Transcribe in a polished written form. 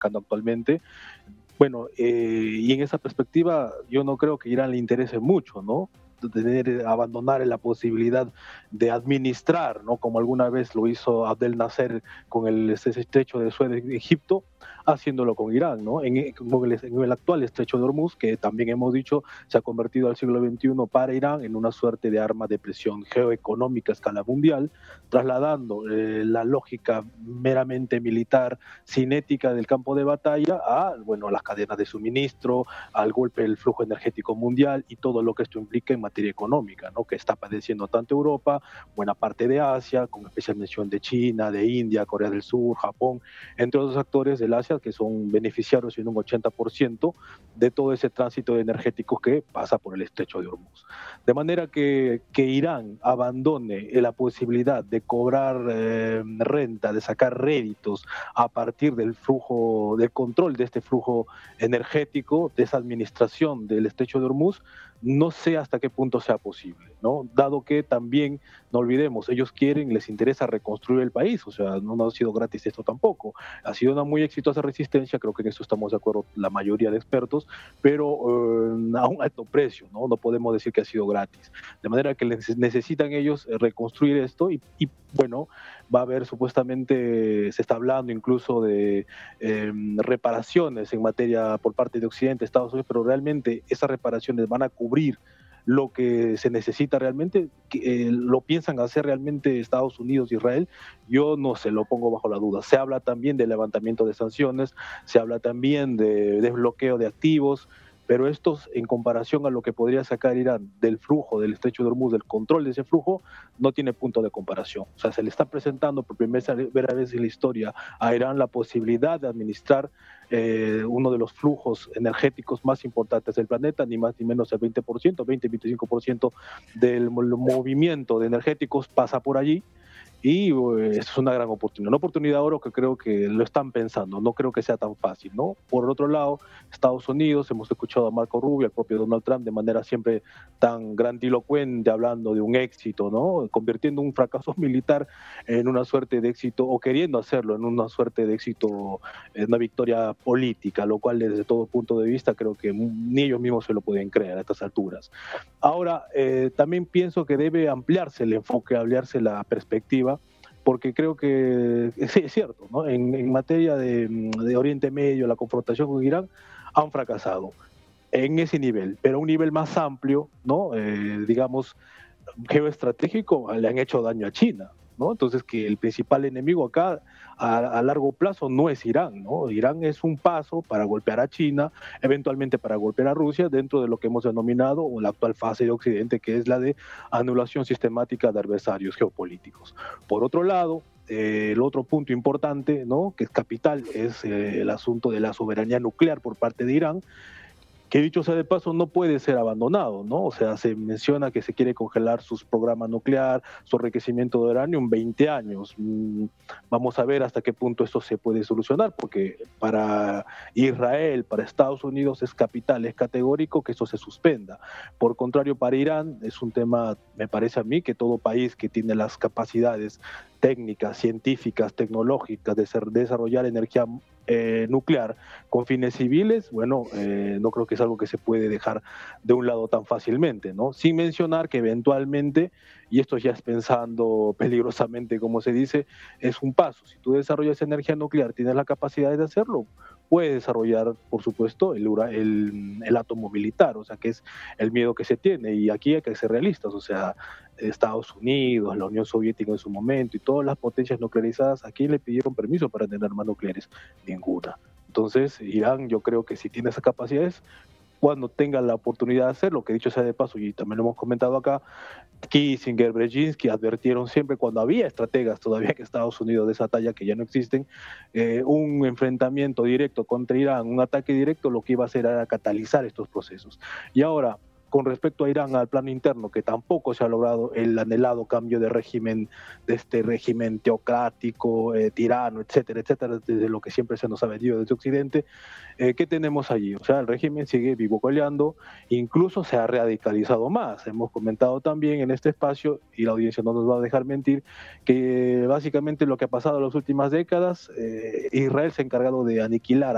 buscando actualmente. Bueno, y en esa perspectiva yo no creo que Irán le interese mucho, ¿no? Abandonar la posibilidad de administrar, ¿no? Como alguna vez lo hizo Abdel Nasser con el estrecho de Suez de Egipto, haciéndolo con Irán, ¿no? En el actual estrecho de Hormuz, que también hemos dicho se ha convertido al siglo XXI para Irán en una suerte de arma de presión geoeconómica a escala mundial, trasladando la lógica meramente militar, cinética del campo de batalla a, bueno, las cadenas de suministro, al golpe del flujo energético mundial y todo lo que esto implica en materia económica, ¿no? Que está padeciendo tanto Europa, buena parte de Asia, con especial mención de China, de India, Corea del Sur, Japón, entre otros actores del Asia que son beneficiarios en un 80% de todo ese tránsito energético que pasa por el estrecho de Hormuz. De manera que Irán abandone la posibilidad de cobrar renta, de sacar réditos a partir del flujo, del control de este flujo energético, de esa administración del estrecho de Hormuz, no sé hasta qué punto sea posible, ¿no? Dado que también, no olvidemos, ellos quieren, les interesa reconstruir el país, o sea, no ha sido gratis esto tampoco. Ha sido una muy exitosa resistencia, creo que en eso estamos de acuerdo la mayoría de expertos, pero a un alto precio, ¿no? No podemos decir que ha sido gratis. De manera que necesitan ellos reconstruir esto y bueno, va a haber supuestamente, se está hablando incluso de reparaciones en materia por parte de Occidente, Estados Unidos, pero realmente esas reparaciones van a cubrir lo que se necesita realmente, lo piensan hacer realmente Estados Unidos, Israel, yo no se lo pongo bajo la duda. Se habla también de levantamiento de sanciones, se habla también de desbloqueo de activos, pero estos, en comparación a lo que podría sacar Irán del flujo del estrecho de Hormuz, del control de ese flujo, no tiene punto de comparación. O sea, se le está presentando por primera vez en la historia a Irán la posibilidad de administrar uno de los flujos energéticos más importantes del planeta, ni más ni menos el 20%, 20-25% del movimiento de energéticos pasa por allí. Y es una gran oportunidad, una oportunidad de oro que creo que lo están pensando, no creo que sea tan fácil, ¿no? Por otro lado, Estados Unidos, hemos escuchado a Marco Rubio, al propio Donald Trump, de manera siempre tan grandilocuente, hablando de un éxito, ¿no? Convirtiendo un fracaso militar en una suerte de éxito, o queriendo hacerlo en una suerte de éxito, en una victoria política, lo cual desde todo punto de vista creo que ni ellos mismos se lo pueden creer a estas alturas. Ahora, también pienso que debe ampliarse el enfoque, ampliarse la perspectiva, porque creo que sí, es cierto, ¿no? En materia de Oriente Medio, la confrontación con Irán han fracasado en ese nivel, pero a un nivel más amplio, ¿no? Digamos, geoestratégico, le han hecho daño a China, ¿no? Entonces, que el principal enemigo acá a largo plazo no es Irán, ¿no? Irán es un paso para golpear a China, eventualmente para golpear a Rusia, dentro de lo que hemos denominado la actual fase de Occidente, que es la de anulación sistemática de adversarios geopolíticos. Por otro lado, el otro punto importante, ¿no?, que es capital, es el asunto de la soberanía nuclear por parte de Irán, que dicho sea de paso no puede ser abandonado, ¿no? O sea, se menciona que se quiere congelar sus programas nuclear, su enriquecimiento de uranio en 20 años. Vamos a ver hasta qué punto esto se puede solucionar, porque para Israel, para Estados Unidos es capital, es categórico que esto se suspenda. Por contrario, para Irán es un tema, me parece a mí, que todo país que tiene las capacidades técnicas, científicas, tecnológicas de desarrollar energía nuclear con fines civiles, bueno, no creo que es algo que se puede dejar de un lado tan fácilmente, ¿no? Sin mencionar que eventualmente, y esto ya es pensando peligrosamente, como se dice, es un paso. Si tú desarrollas energía nuclear, tienes la capacidad de hacerlo, puedes desarrollar, por supuesto, el átomo militar, o sea, que es el miedo que se tiene. Y aquí hay que ser realistas, o sea, Estados Unidos, la Unión Soviética en su momento y todas las potencias nuclearizadas, ¿a quién le pidieron permiso para tener armas nucleares? Ninguna. Entonces, Irán, yo creo que si tiene esas capacidades, cuando tenga la oportunidad de hacerlo, que dicho sea de paso, y también lo hemos comentado acá, Kissinger, Brzezinski advirtieron siempre cuando había estrategas todavía que Estados Unidos de esa talla que ya no existen, un enfrentamiento directo contra Irán, un ataque directo, lo que iba a hacer era catalizar estos procesos. Y ahora, con respecto a Irán, al plano interno, que tampoco se ha logrado el anhelado cambio de régimen, de este régimen teocrático, tirano, etcétera, etcétera, desde lo que siempre se nos ha vendido desde Occidente, ¿qué tenemos allí? O sea, el régimen sigue vivo coleando, incluso se ha radicalizado más. Hemos comentado también en este espacio, y la audiencia no nos va a dejar mentir, que básicamente lo que ha pasado en las últimas décadas, Israel se ha encargado de aniquilar